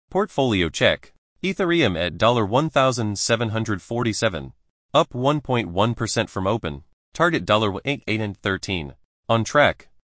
Portfolio check. Ethereum at $1,747. Up 1.1% from open. Target $8.13. On track.